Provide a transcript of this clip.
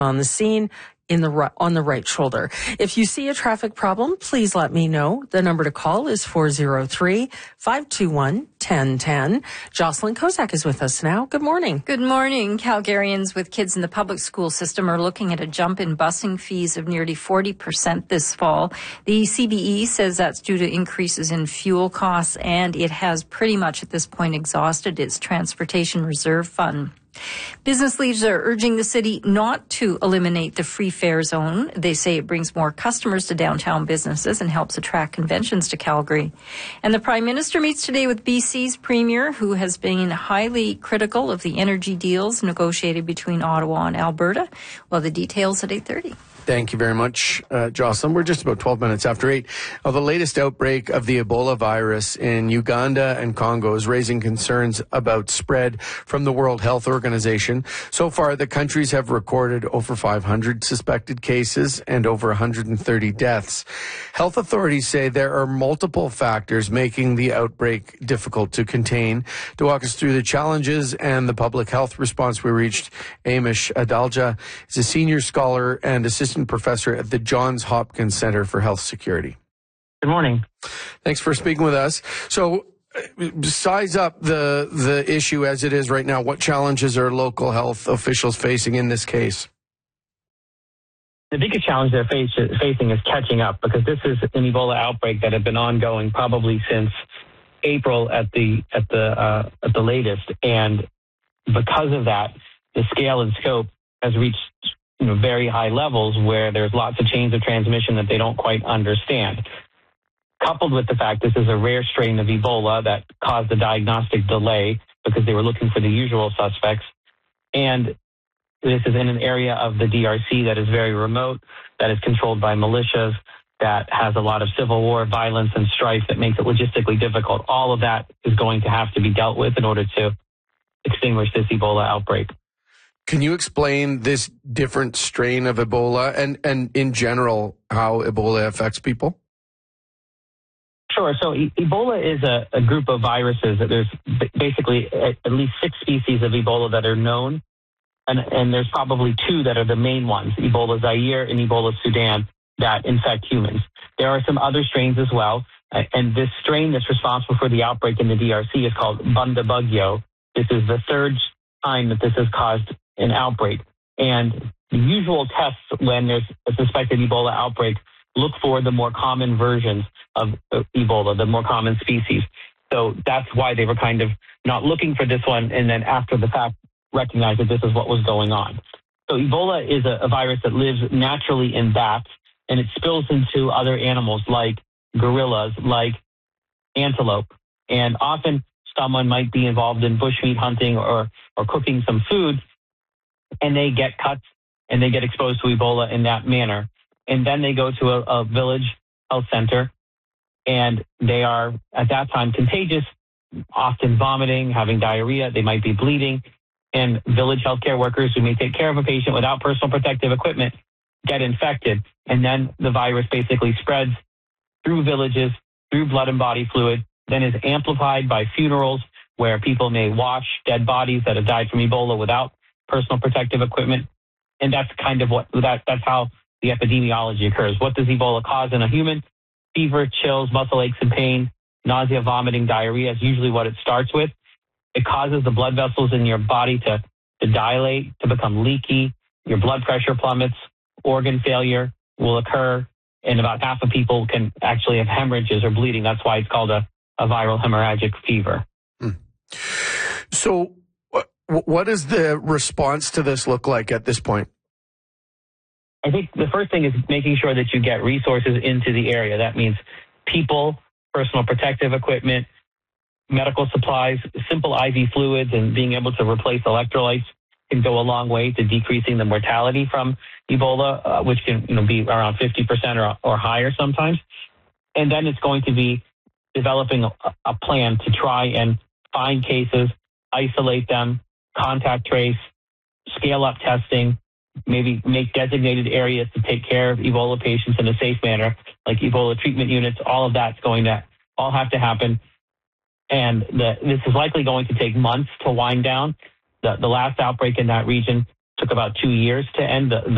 on the scene on the right shoulder. If you see a traffic problem, please let me know. The number to call is 403-521-1010. Jocelyn Kozak is with us now. Good morning. Good morning. Calgarians with kids in the public school system are looking at a jump in busing fees of nearly 40% this fall. The CBE says that's due to increases in fuel costs, and it has pretty much at this point exhausted its transportation reserve fund. Business leaders are urging the city not to eliminate the free fare zone. They say it brings more customers to downtown businesses and helps attract conventions to Calgary. And the Prime Minister meets today with BC's Premier, who has been highly critical of the energy deals negotiated between Ottawa and Alberta. Well, the details at 8:30. Thank you very much, Jocelyn. We're just about 12 minutes after 8. The latest outbreak of the Ebola virus in Uganda and Congo is raising concerns about spread from the World Health Organization. So far, the countries have recorded over 500 suspected cases and over 130 deaths. Health authorities say there are multiple factors making the outbreak difficult to contain. To walk us through the challenges and the public health response, we reached Amish Adalja. He's a senior scholar and assistant professor at the Johns Hopkins Center for Health Security. Good morning. Thanks for speaking with us. So, size up the issue as it is right now. What challenges are local health officials facing in this case? The biggest challenge they're facing is catching up, because this is an Ebola outbreak that had been ongoing probably since April at the latest, and because of that, the scale and scope has reached very high levels where there's lots of chains of transmission that they don't quite understand. Coupled with the fact this is a rare strain of Ebola that caused a diagnostic delay because they were looking for the usual suspects. And this is in an area of the DRC that is very remote, that is controlled by militias, that has a lot of civil war, violence, and strife that makes it logistically difficult. All of that is going to have to be dealt with in order to extinguish this Ebola outbreak. Can you explain this different strain of Ebola and in general how Ebola affects people? Sure. So Ebola is a group of viruses. There's basically at least 6 species of Ebola that are known, and there's probably 2 that are the main ones, Ebola Zaire and Ebola Sudan, that infect humans. There are some other strains as well, and this strain that's responsible for the outbreak in the DRC is called Bundibugyo. This is the 3rd time that this has caused an outbreak. And the usual tests when there's a suspected Ebola outbreak look for the more common versions of Ebola, the more common species. So that's why they were kind of not looking for this one, and then after the fact recognized that this is what was going on. So Ebola is a virus that lives naturally in bats, and it spills into other animals like gorillas, like antelope. And often someone might be involved in bushmeat hunting or cooking some food, and they get cuts and they get exposed to Ebola in that manner. And then they go to a village health center, and they are at that time contagious, often vomiting, having diarrhea. They might be bleeding, and village healthcare workers who may take care of a patient without personal protective equipment get infected. And then the virus basically spreads through villages, through blood and body fluid, then is amplified by funerals where people may wash dead bodies that have died from Ebola without personal protective equipment. And that's kind of that's how the epidemiology occurs. What does Ebola cause in a human? Fever, chills, muscle aches and pain, nausea, vomiting, diarrhea is usually what it starts with. It causes the blood vessels in your body to dilate, to become leaky. Your blood pressure plummets. Organ failure will occur. And about half of people can actually have hemorrhages or bleeding. That's why it's called a viral hemorrhagic fever. So what does the response to this look like at this point? I think the first thing is making sure that you get resources into the area. That means people, personal protective equipment, medical supplies, simple IV fluids, and being able to replace electrolytes can go a long way to decreasing the mortality from Ebola, which can be around 50% or higher sometimes. And then it's going to be developing a plan to try and find cases, isolate them, contact trace, scale up testing, maybe make designated areas to take care of Ebola patients in a safe manner, like Ebola treatment units. All of that's going to all have to happen. And this is likely going to take months to wind down. The last outbreak in that region took about 2 years to end.